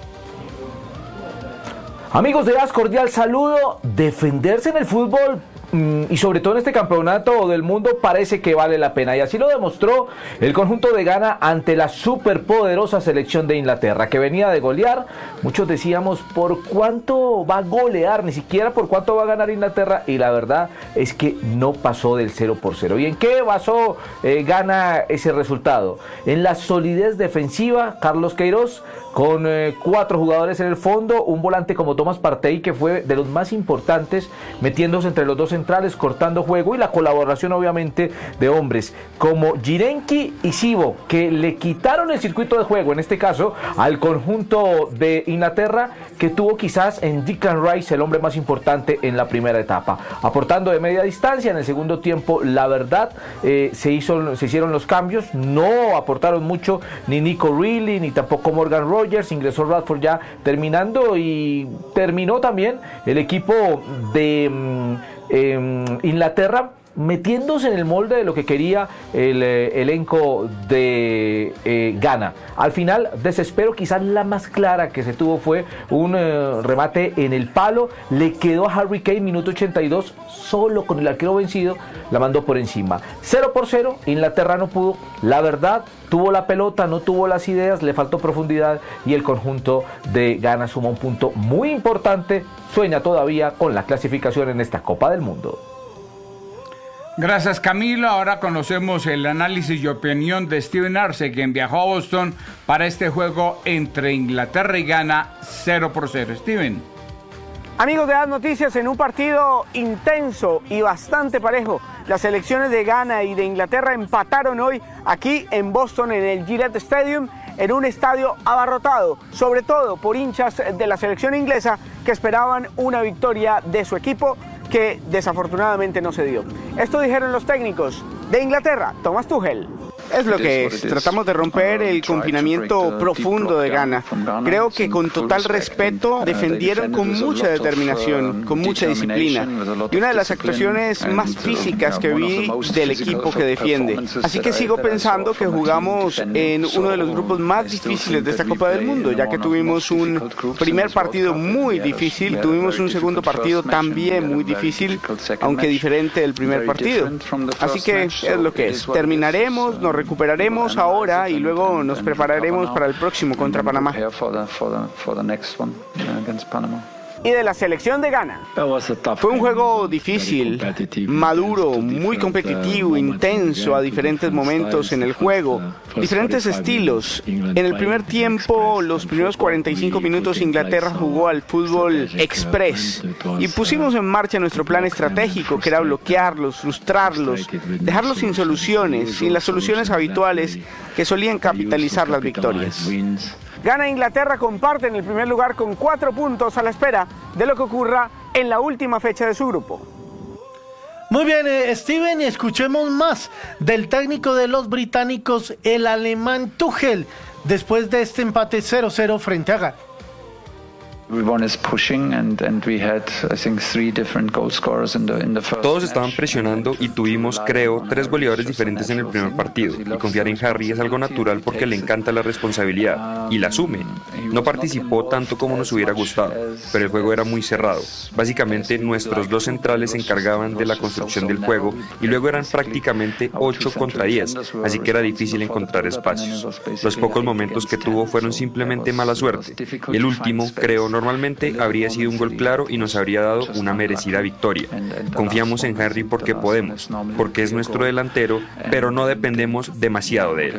Amigos de As, cordial saludo. Defenderse en el fútbol y sobre todo en este campeonato del mundo parece que vale la pena, y así lo demostró el conjunto de Ghana ante la superpoderosa selección de Inglaterra, que venía de golear. Muchos decíamos, ¿por cuánto va a golear? Ni siquiera por cuánto va a ganar Inglaterra, y la verdad es que no pasó del cero por cero. ¿Y en qué basó eh, Ghana ese resultado? En la solidez defensiva. Carlos Queiroz con eh, cuatro jugadores en el fondo, un volante como Thomas Partey, que fue de los más importantes, metiéndose entre los dos centrales, cortando juego, y la colaboración obviamente de hombres como Jirenki y Sibo, que le quitaron el circuito de juego, en este caso al conjunto de Inglaterra, que tuvo quizás en Declan Rice el hombre más importante en la primera etapa, aportando de media distancia. En el segundo tiempo, la verdad, eh, se, hizo, se hicieron los cambios, no aportaron mucho ni Nico Reilly, ni tampoco Morgan Rogers. Ingresó Radford ya terminando, y terminó también el equipo de eh, Inglaterra metiéndose en el molde de lo que quería el eh, elenco de eh, Ghana. Al final, desespero, quizás la más clara que se tuvo fue un eh, remate en el palo, le quedó a Harry Kane, minuto ochenta y dos, solo con el arquero vencido, la mandó por encima. cero por cero, Inglaterra no pudo, la verdad, tuvo la pelota, no tuvo las ideas, le faltó profundidad, y el conjunto de Ghana suma un punto muy importante, sueña todavía con la clasificación en esta Copa del Mundo. Gracias, Camilo. Ahora conocemos el análisis y opinión de Steven Arce, quien viajó a Boston para este juego entre Inglaterra y Ghana, cero por cero. Steven. Amigos de As Noticias, en un partido intenso y bastante parejo, las selecciones de Ghana y de Inglaterra empataron hoy aquí en Boston, en el Gillette Stadium. en un estadio abarrotado, sobre todo por hinchas de la selección inglesa que esperaban una victoria de su equipo, que desafortunadamente no se dio. Esto dijeron los técnicos de Inglaterra, Thomas Tuchel. Es lo que es. Tratamos de romper el confinamiento profundo de Ghana. Creo que con total respeto defendieron con mucha determinación, con mucha disciplina. Y una de las actuaciones más físicas que vi del equipo que defiende. Así que sigo pensando que jugamos en uno de los grupos más difíciles de esta Copa del Mundo, ya que tuvimos un primer partido muy difícil, tuvimos un segundo partido también muy difícil, aunque diferente del primer partido. Así que es lo que es. Terminaremos, nos recuperaremos ahora y luego nos prepararemos para el próximo contra Panamá. Y de la selección de Ghana. Fue un juego difícil, maduro, muy competitivo, intenso a diferentes momentos en el juego, diferentes estilos. En el primer tiempo, los primeros cuarenta y cinco minutos, Inglaterra jugó al fútbol express y pusimos en marcha nuestro plan estratégico, que era bloquearlos, frustrarlos, dejarlos sin soluciones, sin las soluciones habituales que solían capitalizar las victorias. Ghana e Inglaterra comparten el primer lugar con cuatro puntos a la espera de lo que ocurra en la última fecha de su grupo. Muy bien, eh, Steven, escuchemos más del técnico de los británicos, el alemán Tuchel, después de este empate cero cero frente a Ghana. Todos estaban presionando y tuvimos, creo, tres goleadores diferentes en el primer partido. Y confiar en Harry es algo natural porque le encanta la responsabilidad y la asume. No participó tanto como nos hubiera gustado, pero el juego era muy cerrado. Básicamente, nuestros dos centrales se encargaban de la construcción del juego y luego eran prácticamente ocho contra diez, así que era difícil encontrar espacios. Los pocos momentos que tuvo fueron simplemente mala suerte. El último, creo, no Normalmente habría sido un gol claro y nos habría dado una merecida victoria. Confiamos en Harry porque podemos, porque es nuestro delantero, pero no dependemos demasiado de él.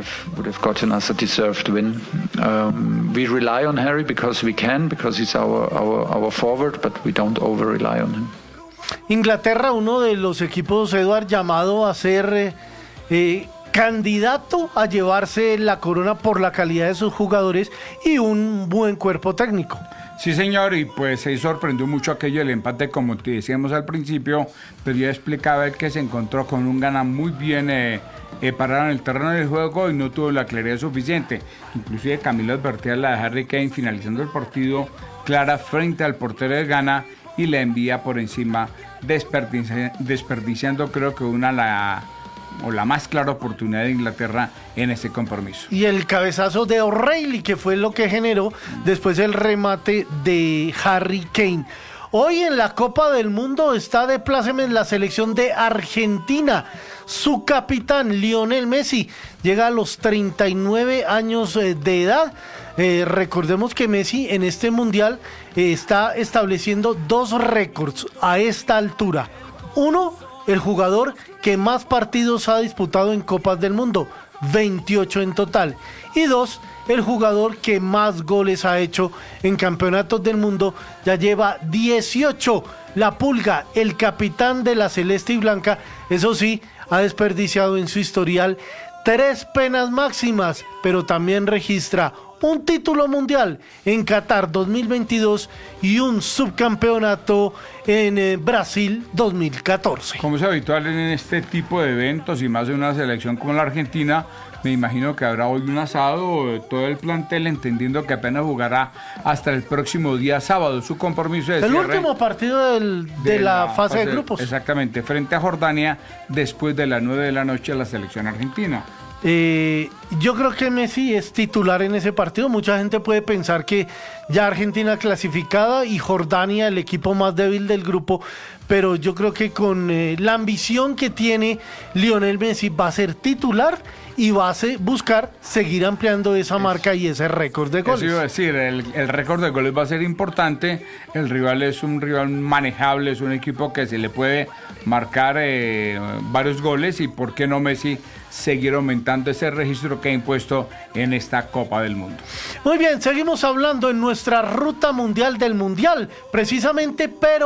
Inglaterra, uno de los equipos, Eduard, llamado a ser eh, eh, candidato a llevarse la corona por la calidad de sus jugadores y un buen cuerpo técnico. Sí, señor, y pues se sorprendió mucho aquello del empate, como te decíamos al principio, pero ya explicaba él que se encontró con un Ghana muy bien eh, eh, parado en el terreno del juego y no tuvo la claridad suficiente. Inclusive Camilo advertía a la de Harry Kane finalizando el partido clara frente al portero de Ghana y la envía por encima, desperdici desperdiciando creo que una la... o la más clara oportunidad de Inglaterra en este compromiso. Y el cabezazo de O'Reilly, que fue lo que generó después el remate de Harry Kane. Hoy en la Copa del Mundo está de pláceme en la selección de Argentina. Su capitán, Lionel Messi, llega a los treinta y nueve años de edad. Eh, recordemos que Messi en este mundial eh, está estableciendo dos récords a esta altura. Uno, el jugador que más partidos ha disputado en Copas del Mundo, veintiocho en total. Y dos, el jugador que más goles ha hecho en campeonatos del mundo, ya lleva dieciocho. La Pulga, el capitán de la Celeste y Blanca, eso sí, ha desperdiciado en su historial tres penas máximas, pero también registra un título mundial en Qatar dos mil veintidós y un subcampeonato en eh, Brasil dos mil catorce. Como es habitual en este tipo de eventos y más de una selección como la Argentina, me imagino que habrá hoy un asado, todo el plantel entendiendo que apenas jugará hasta el próximo día sábado. Su compromiso de el cierre último partido del, de, de la, la fase, fase de grupos. Exactamente, frente a Jordania después de las nueve de la noche a la selección argentina. Eh, yo creo que Messi es titular en ese partido. Mucha gente puede pensar que ya Argentina clasificada y Jordania el equipo más débil del grupo, pero yo creo que con eh, la ambición que tiene Lionel Messi va a ser titular y va a buscar seguir ampliando esa marca y ese récord de goles. Eso iba a decir, el, el récord de goles va a ser importante. El rival es un rival manejable, es un equipo que se le puede marcar eh, varios goles y por qué no Messi seguir aumentando ese registro que ha impuesto en esta Copa del Mundo. Muy bien, seguimos hablando en nuestra ruta mundial del mundial, precisamente, pero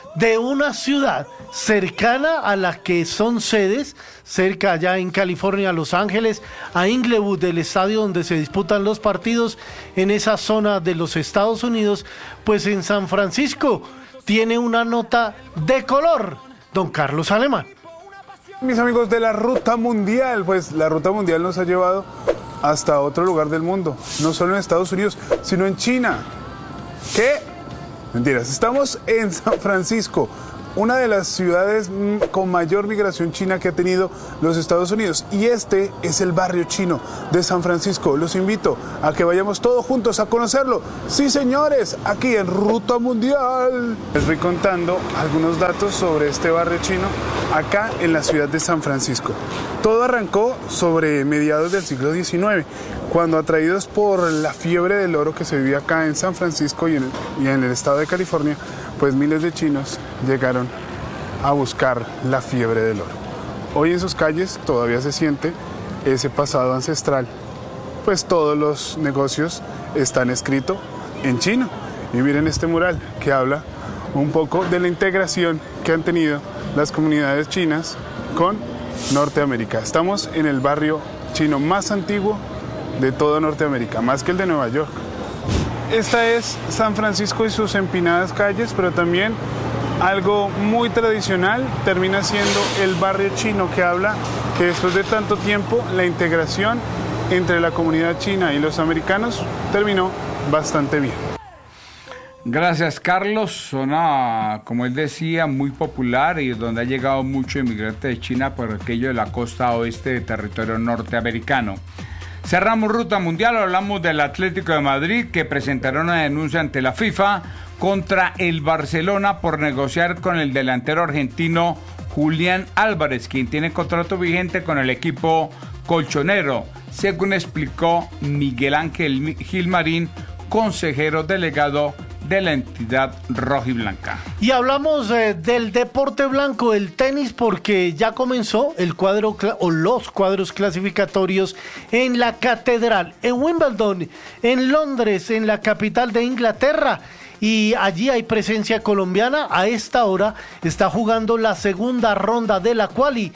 de una ciudad cercana a la que son sedes, cerca allá en California, Los Ángeles, a Inglewood, el estadio donde se disputan los partidos en esa zona de los Estados Unidos, pues en San Francisco tiene una nota de color, don Carlos Alemán. Mis amigos de la Ruta Mundial, pues la Ruta Mundial nos ha llevado hasta otro lugar del mundo, no solo en Estados Unidos, sino en China. ¿Qué? Mentiras, estamos en San Francisco, una de las ciudades con mayor migración china que ha tenido los Estados Unidos. Y este es el barrio chino de San Francisco. Los invito a que vayamos todos juntos a conocerlo. Sí, señores, aquí en Ruta Mundial. Les voy contando algunos datos sobre este barrio chino acá en la ciudad de San Francisco. Todo arrancó sobre mediados del siglo diecinueve, cuando, atraídos por la fiebre del oro que se vivía acá en San Francisco y en, el, y en el estado de California, pues miles de chinos llegaron a buscar la fiebre del oro. Hoy en sus calles todavía se siente ese pasado ancestral, pues todos los negocios están escritos en chino. Y miren este mural que habla un poco de la integración que han tenido las comunidades chinas con Norteamérica. Estamos en el barrio chino más antiguo de toda Norteamérica, más que el de Nueva York. Esta es San Francisco y sus empinadas calles, pero también algo muy tradicional termina siendo el barrio chino, que habla que después de tanto tiempo la integración entre la comunidad china y los americanos terminó bastante bien. Gracias, Carlos. Zona, como él decía, muy popular y donde ha llegado mucho inmigrante de China por aquello de la costa oeste de territorio norteamericano. Cerramos Ruta Mundial, hablamos del Atlético de Madrid, que presentará una denuncia ante la FIFA contra el Barcelona por negociar con el delantero argentino Julián Álvarez, quien tiene contrato vigente con el equipo colchonero, según explicó Miguel Ángel Gilmarín, consejero delegado de la entidad rojiblanca. Y hablamos eh, del deporte blanco, el tenis, porque ya comenzó el cuadro o los cuadros clasificatorios en la Catedral, en Wimbledon, en Londres, en la capital de Inglaterra. Y allí hay presencia colombiana. A esta hora está jugando la segunda ronda de la quali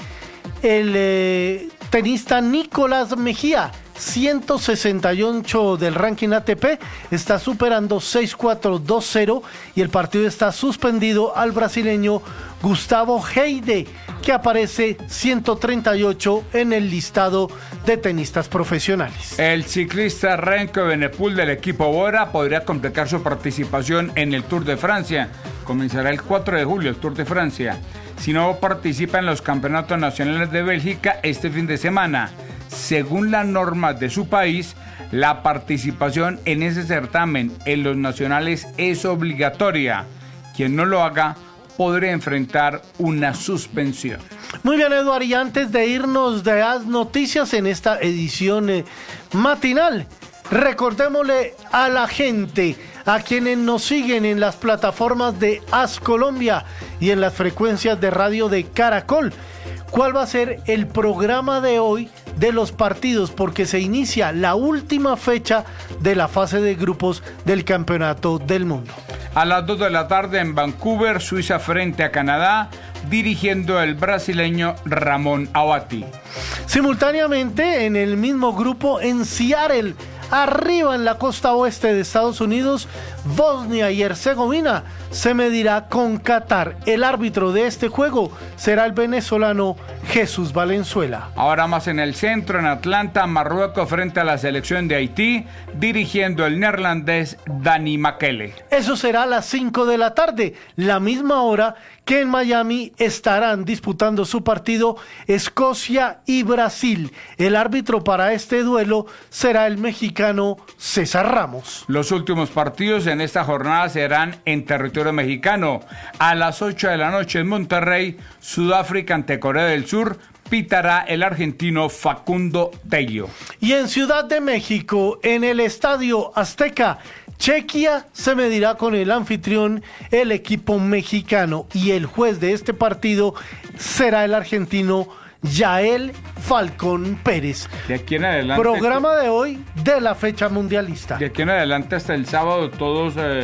el eh, tenista Nicolás Mejía, ciento sesenta y ocho del ranking A T P, está superando seis cuatro dos cero y el partido está suspendido al brasileño Gustavo Heide, que aparece ciento treinta y ocho en el listado de tenistas profesionales. El ciclista Renko Evenepoel del equipo Bora podría complicar su participación en el Tour de Francia. Comenzará el cuatro de julio el Tour de Francia, si no participa en los campeonatos nacionales de Bélgica este fin de semana. Según las normas de su país, la participación en ese certamen en los nacionales es obligatoria. Quien no lo haga podría enfrentar una suspensión. Muy bien, Eduardo, y antes de irnos de las noticias en esta edición eh, matinal, recordémosle a la gente, a quienes nos siguen en las plataformas de As Colombia y en las frecuencias de radio de Caracol, cuál va a ser el programa de hoy de los partidos, porque se inicia la última fecha de la fase de grupos del Campeonato del Mundo. A las dos de la tarde en Vancouver, Suiza frente a Canadá, dirigiendo el brasileño Ramón Abati. Simultáneamente, en el mismo grupo en Seattle, arriba en la costa oeste de Estados Unidos, Bosnia y Herzegovina se medirá con Qatar. El árbitro de este juego será el venezolano Jesús Valenzuela. Ahora más en el centro, en Atlanta, Marruecos frente a la selección de Haití, dirigiendo el neerlandés Dani Makele. Eso será a las cinco de la tarde, la misma hora que en Miami estarán disputando su partido Escocia y Brasil. El árbitro para este duelo será el mexicano César Ramos. Los últimos partidos en esta jornada serán en territorio mexicano. A las ocho de la noche en Monterrey, Sudáfrica ante Corea del Sur, pitará el argentino Facundo Tello. Y en Ciudad de México, en el Estadio Azteca, Chequia se medirá con el anfitrión, el equipo mexicano, y el juez de este partido será el argentino Yael Falcón Pérez. De aquí en adelante, programa de hoy de la fecha mundialista. De aquí en adelante hasta el sábado todos eh,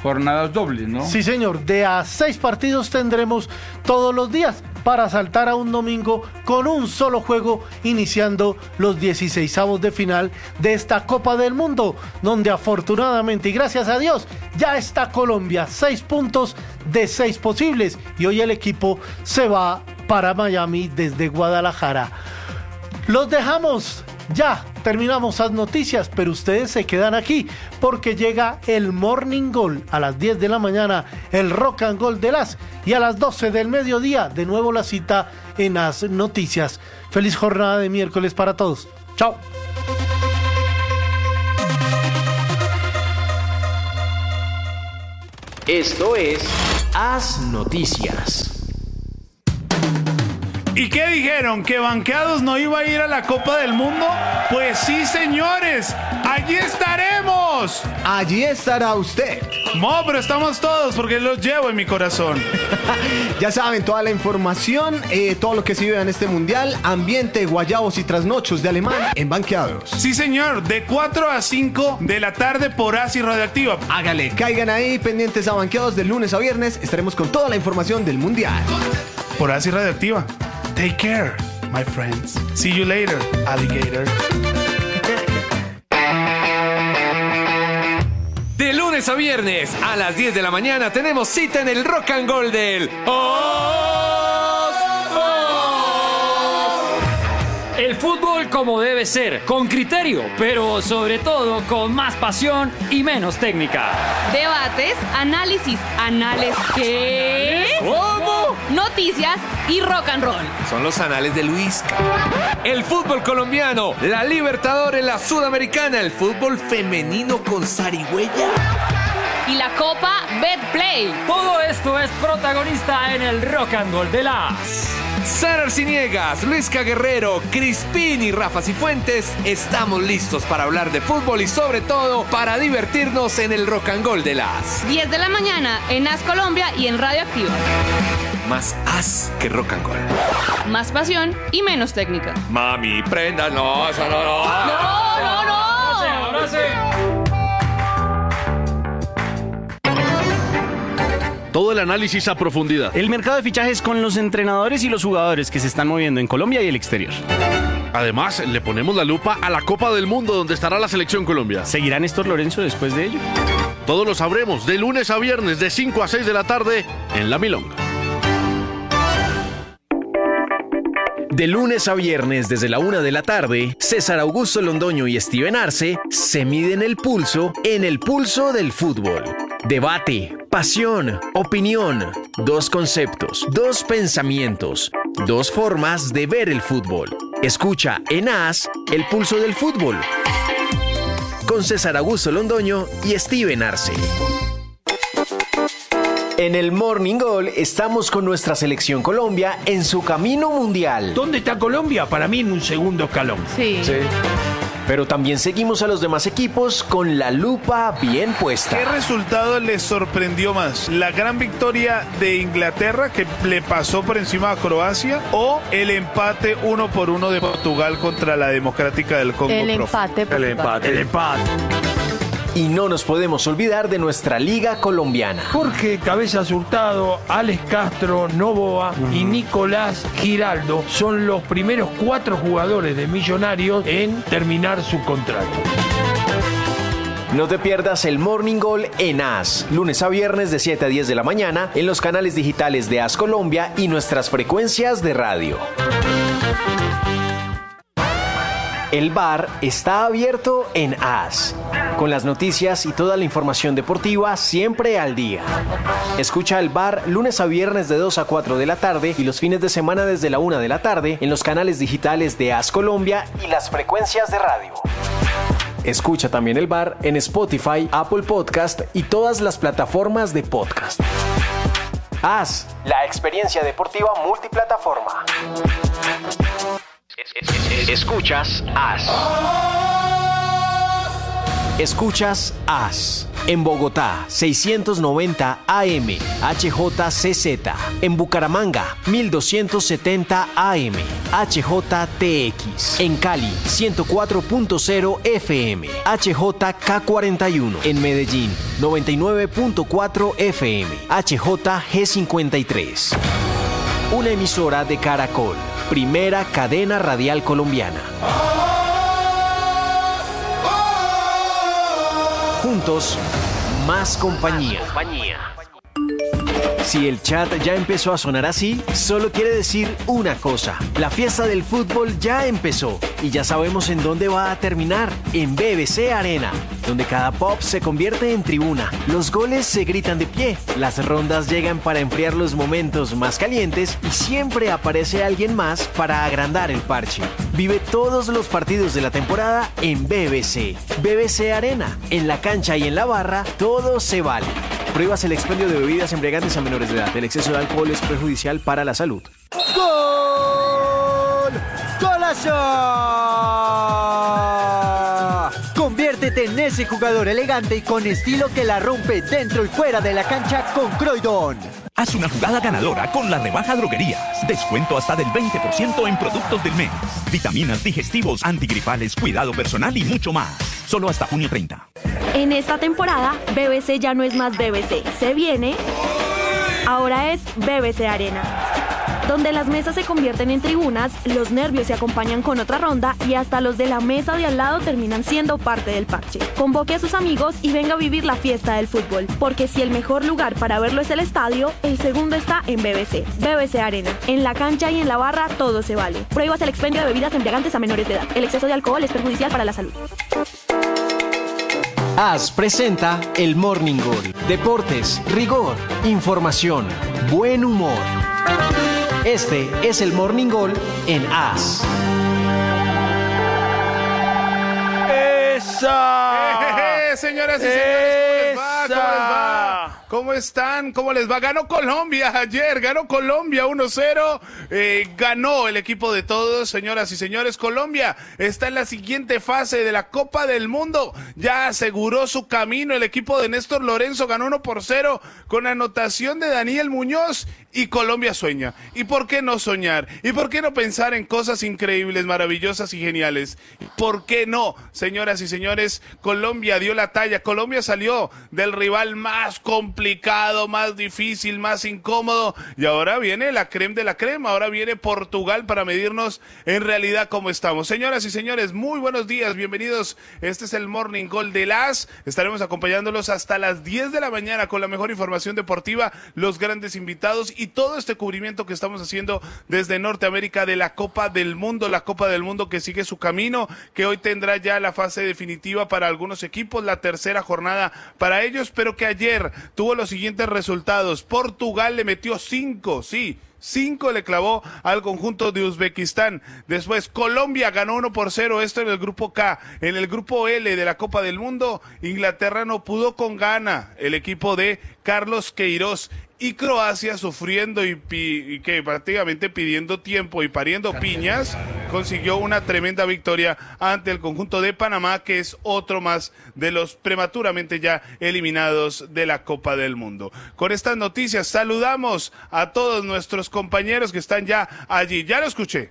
jornadas dobles, ¿no? Sí, señor. De a seis partidos tendremos todos los días para saltar a un domingo con un solo juego, iniciando los dieciseisavos de final de esta Copa del Mundo, donde afortunadamente y gracias a Dios ya está Colombia, seis puntos de seis posibles, y hoy el equipo se va para Miami desde Guadalajara. Los dejamos. Ya terminamos las noticias, pero ustedes se quedan aquí porque llega el Morning Goal a las diez de la mañana, el Rock and Gold de las, y a las doce del mediodía de nuevo la cita en las noticias. Feliz jornada de miércoles para todos. Chao. Esto es Haz Noticias. ¿Y qué dijeron? ¿Que Banqueados no iba a ir a la Copa del Mundo? Pues sí, señores, allí estaremos. Allí estará usted. No, pero estamos todos porque los llevo en mi corazón. Ya saben, toda la información, eh, todo lo que se vive en este mundial, ambiente, guayabos y trasnochos de Alemán en Banqueados. Sí, señor, de cuatro a cinco de la tarde por Asi Radioactiva. Hágale, caigan ahí pendientes a Banqueados de lunes a viernes. Estaremos con toda la información del mundial. Por Asi Radioactiva. Take care, my friends. See you later, alligator. De lunes a viernes a las diez de la mañana tenemos cita en el Rock and Gold del Os, Os. El fútbol como debe ser, con criterio, pero sobre todo con más pasión y menos técnica. Debates, análisis, análisis, ¿qué? ¿Cómo? Noticias y rock and roll. Son los anales de Luis. El fútbol colombiano, la Libertadores, la Sudamericana, el fútbol femenino con zarigüeya y la Copa Betplay. Todo esto es protagonista en el Rock and Roll de las. Sara Arciniegas, Luisca Guerrero, Crispín y Rafa Cifuentes estamos listos para hablar de fútbol y sobre todo para divertirnos en el Rock and Roll de las diez de la mañana en As Colombia y en Radio Activa. Más as que rock and roll. Más pasión y menos técnica. Mami, prenda, no, eso no, no. No, no, no. Ahora sí, ahora sí. Todo el análisis a profundidad. El mercado de fichajes con los entrenadores y los jugadores que se están moviendo en Colombia y el exterior. Además, le ponemos la lupa a la Copa del Mundo, donde estará la selección Colombia. ¿Seguirá Néstor Lorenzo después de ello? Todo lo sabremos de lunes a viernes de cinco a seis de la tarde en La Milonga. De lunes a viernes desde la una de la tarde, César Augusto Londoño y Steven Arce se miden el pulso en el pulso del fútbol. Debate, pasión, opinión, dos conceptos, dos pensamientos, dos formas de ver el fútbol. Escucha en As el pulso del fútbol con César Augusto Londoño y Steven Arce. En el Morning Goal estamos con nuestra selección Colombia en su camino mundial. ¿Dónde está Colombia? Para mí en un segundo escalón. Sí. Sí. Pero también seguimos a los demás equipos con la lupa bien puesta. ¿Qué resultado les sorprendió más? ¿La gran victoria de Inglaterra que le pasó por encima a Croacia o el empate uno por uno de Portugal contra la Democrática del Congo? El empate, El empate. El empate. Y no nos podemos olvidar de nuestra liga colombiana. Jorge Cabezas Hurtado, Alex Castro, Novoa y Nicolás Giraldo son los primeros cuatro jugadores de Millonarios en terminar su contrato. No te pierdas el Morning Goal en As, lunes a viernes de siete a diez de la mañana en los canales digitales de As Colombia y nuestras frecuencias de radio. El bar está abierto en As, con las noticias y toda la información deportiva siempre al día. Escucha el bar lunes a viernes de dos a cuatro de la tarde y los fines de semana desde la una de la tarde en los canales digitales de As Colombia y las frecuencias de radio. Escucha también el bar en Spotify, Apple Podcast y todas las plataformas de podcast. As, la experiencia deportiva multiplataforma. Escuchas As. Escuchas As. En Bogotá, seiscientos noventa A M, H J C Z. En Bucaramanga, mil doscientos setenta A M, H J T X. En Cali, ciento cuatro punto cero F M, H J K cuarenta y uno. En Medellín, noventa y nueve punto cuatro F M, H J G cincuenta y tres. Una emisora de Caracol, primera cadena radial colombiana. Juntos, más compañía. Si el chat ya empezó a sonar así, solo quiere decir una cosa. La fiesta del fútbol ya empezó y ya sabemos en dónde va a terminar, en B B C Arena, donde cada pop se convierte en tribuna. Los goles se gritan de pie, las rondas llegan para enfriar los momentos más calientes y siempre aparece alguien más para agrandar el parche. Vive todos los partidos de la temporada en B B C. B B C Arena, en la cancha y en la barra, todo se vale. Prohíbas el expendio de bebidas embriagantes a menores de edad. El exceso de alcohol es perjudicial para la salud. ¡Gol! ¡Golazo! Conviértete en ese jugador elegante y con estilo que la rompe dentro y fuera de la cancha con Croydon. Haz una jugada ganadora con la rebaja Droguerías. Descuento hasta del veinte por ciento en productos del mes. Vitaminas, digestivos, antigripales, cuidado personal y mucho más. Solo hasta junio treinta. En esta temporada, B B C ya no es más B B C. Se viene, ahora es B B C Arena, donde las mesas se convierten en tribunas, los nervios se acompañan con otra ronda y hasta los de la mesa de al lado terminan siendo parte del parche. Convoque a sus amigos y venga a vivir la fiesta del fútbol, porque si el mejor lugar para verlo es el estadio, el segundo está en B B C. B B C Arena. En la cancha y en la barra todo se vale. Prohíbas el expendio de bebidas embriagantes a menores de edad. El exceso de alcohol es perjudicial para la salud. AS presenta el Morning Goal. Deportes, rigor, información, buen humor. Este es el Morning Goal en AS. ¡Esa! Eh, señoras y señores, ¿cómo les va? ¿Cómo les va? ¿Cómo están? ¿Cómo les va? Ganó Colombia ayer, ganó Colombia uno cero, eh, ganó el equipo de todos, señoras y señores. Colombia está en la siguiente fase de la Copa del Mundo, ya aseguró su camino. El equipo de Néstor Lorenzo ganó uno por cero con anotación de Daniel Muñoz y Colombia sueña. ¿Y por qué no soñar? ¿Y por qué no pensar en cosas increíbles, maravillosas y geniales? ¿Por qué no? Señoras y señores, Colombia dio la talla, Colombia salió del rival más complicado, más difícil, más incómodo, y ahora viene la creme de la crema, ahora viene Portugal para medirnos en realidad cómo estamos. Señoras y señores, muy buenos días, bienvenidos. Este es el Morning Goal de las. Estaremos acompañándolos hasta las diez de la mañana con la mejor información deportiva, los grandes invitados y todo este cubrimiento que estamos haciendo desde Norteamérica de la Copa del Mundo, la Copa del Mundo que sigue su camino, que hoy tendrá ya la fase definitiva para algunos equipos, la tercera jornada para ellos, pero que ayer tuvo los siguientes resultados. Portugal le metió cinco, sí, cinco le clavó al conjunto de Uzbekistán. Después Colombia ganó uno por cero, esto en el grupo K. En el grupo L de la Copa del Mundo, Inglaterra no pudo con Ghana, el equipo de Carlos Queiroz. Y Croacia sufriendo y, pi, y que prácticamente pidiendo tiempo y pariendo piñas, consiguió una tremenda victoria ante el conjunto de Panamá, que es otro más de los prematuramente ya eliminados de la Copa del Mundo. Con estas noticias saludamos a todos nuestros compañeros que están ya allí. Ya lo escuché,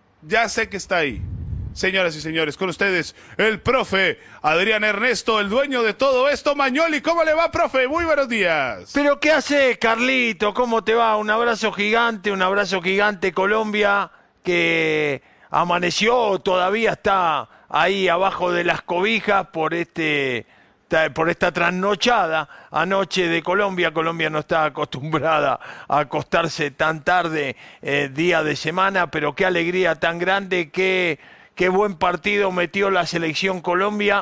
ya sé que está ahí. Señoras y señores, con ustedes, el profe Adrián Ernesto, el dueño de todo esto, Mañoli. ¿Cómo le va, profe? Muy buenos días. ¿Pero qué hace, Carlito? ¿Cómo te va? Un abrazo gigante, un abrazo gigante, Colombia, que amaneció, todavía está ahí abajo de las cobijas por este... por esta trasnochada anoche de Colombia. Colombia no está acostumbrada a acostarse tan tarde, eh, día de semana, pero qué alegría tan grande, qué, qué buen partido metió la selección Colombia,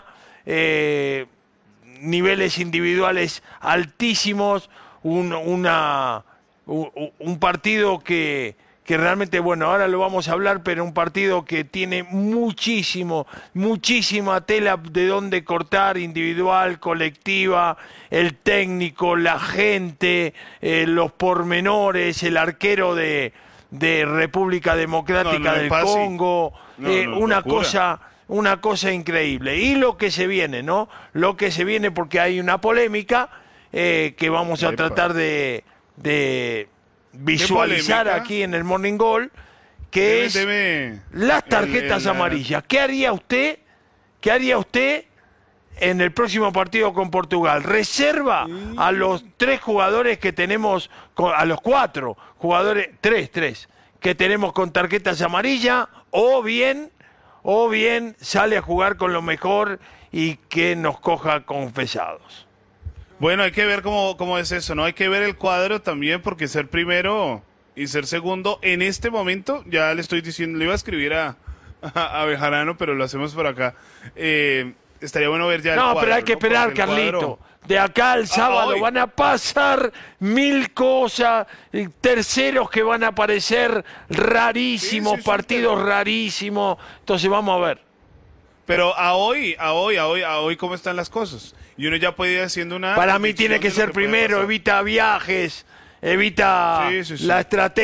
eh, niveles individuales altísimos, un, una, un, un partido que... que realmente, bueno, ahora lo vamos a hablar, pero un partido que tiene muchísimo, muchísima tela de dónde cortar, individual, colectiva, el técnico, la gente, eh, los pormenores, el arquero de, de República Democrática no, no, del Congo, no, eh, no, una locura. cosa una cosa increíble. Y lo que se viene, ¿no? Lo que se viene porque hay una polémica eh, que vamos a tratar de, de visualizar aquí en el Morning Goal, que Deme, es deme las tarjetas el- el- amarillas. ¿Qué haría usted? ¿Qué haría usted en el próximo partido con Portugal? ¿Reserva a los tres jugadores que tenemos, con- a los cuatro jugadores, tres, tres, que tenemos con tarjetas amarillas, o bien, o bien sale a jugar con lo mejor y que nos coja confesados? Bueno, hay que ver cómo, cómo es eso, ¿no? Hay que ver el cuadro también, porque ser primero y ser segundo, en este momento, ya le estoy diciendo, le iba a escribir a, a, a Bejarano, pero lo hacemos por acá. Eh, estaría bueno ver ya el No, cuadro. pero hay que ¿no? esperar, Porque el Carlito. cuadro- De acá al sábado hoy. van a pasar mil cosas, eh, terceros que van a aparecer rarísimos, Sí, sí, sí, partidos pero- rarísimos. Entonces vamos a ver. Pero a hoy, a hoy, a hoy, a hoy, ¿cómo están las cosas? Y uno ya puede ir haciendo una... Para mí tiene que predicción de ser lo puede primero, pasar. evita viajes, evita Sí, sí, sí. la estrategia.